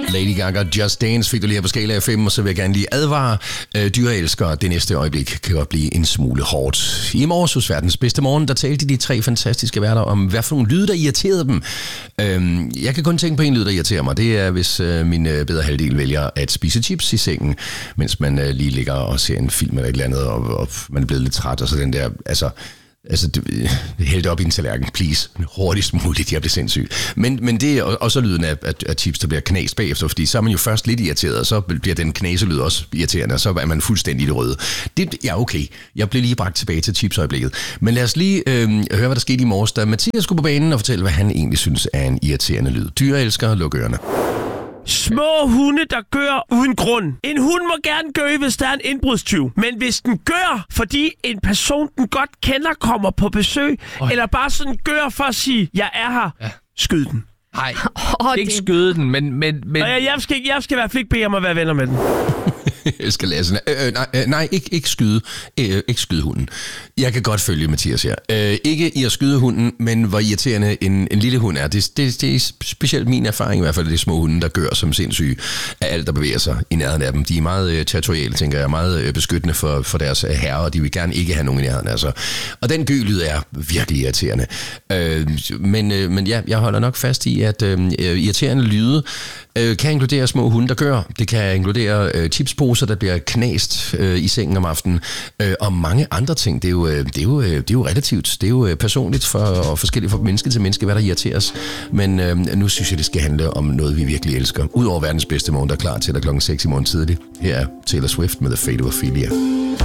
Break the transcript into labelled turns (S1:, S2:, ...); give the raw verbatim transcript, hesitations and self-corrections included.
S1: Lady Gaga, Just Dance fik du lige her på Skala F M, og så vil jeg gerne lige advare øh, dyreelskere. Det næste øjeblik kan godt blive en smule hårdt. I morges hos Verdens Bedste Morgen, der talte de tre fantastiske værter om, hvad for nogle lyde, der irriterede dem. Øhm, jeg kan kun tænke på en lyd, der irriterer mig. Det er, hvis øh, min øh, bedre halvdel vælger at spise chips i sengen, mens man øh, lige ligger og ser en film eller et eller andet, og, og man er blevet lidt træt, og så den der, altså... Altså, hælde det op i en tallerken, please. Hurtigst muligt, jeg bliver sindssyg. Men, men det er også lyden af, af, af chips, der bliver knæst bagefter, fordi så er man jo først lidt irriteret, og så bliver den knæselyd også irriterende, og så er man fuldstændig i det røde. Det, ja, okay. Jeg blev lige bragt tilbage til chipsøjeblikket. Men lad os lige øh, høre, hvad der skete i morges, da Mathias skulle på banen og fortælle, hvad han egentlig synes er en irriterende lyd. Dyreelskere, luk ørerne.
S2: Små hunde, der gør uden grund. En hund må gerne gø, hvis der er en indbrudstyv. Men hvis den gør, fordi en person, den godt kender, kommer på besøg, Øj. eller bare sådan gør for at sige, jeg er her, ja. skyd den.
S3: Nej, oh, ikke det... skyde den, men... men, men...
S2: Jeg, jeg, skal, jeg skal i hvert fald ikke bede om at være venner med den.
S1: Jeg skal læse den. Øh, nej, øh, nej ikke, ikke skyde. Øh, ikke skyde hunden. Jeg kan godt følge Mathias her. Øh, ikke i at skyde hunden, men hvor irriterende en, en lille hund er. Det, det, det er specielt min erfaring i hvert fald, det er små hunde, der gør som sindssyge af alt, der bevæger sig i nærheden af dem. De er meget øh, territoriale, tænker jeg, meget øh, beskyttende for, for deres øh, herrer, og de vil gerne ikke have nogen i nærheden af sig. Og den gølyd er virkelig irriterende. Øh, men, øh, men ja, jeg holder nok fast i, at øh, irriterende lyde øh, kan inkludere små hunde, der gør. Det kan inkludere øh, chipsposer, der bliver knæst øh, i sengen om aftenen, øh, og mange andre ting. Det er, jo, det, er jo, det er jo relativt. Det er jo personligt for, og forskelligt fra menneske til menneske, hvad der irriterer os. Men øh, nu synes jeg, det skal handle om noget, vi virkelig elsker. Udover Verdens Bedste Morgen, der er klar til dig klokken seks i morgen tidlig. Her er Taylor Swift med The Fate of Ophelia.